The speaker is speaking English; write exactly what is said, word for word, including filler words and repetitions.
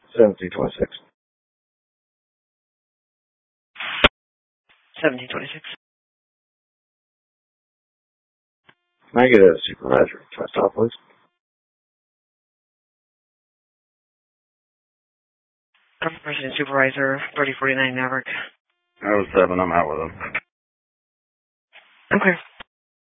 seventeen twenty-six. seventeen twenty-six. Can I get a supervisor to my stop, please? President Supervisor, thirty forty-nine Maverick. oh seven, I'm out with him. Okay.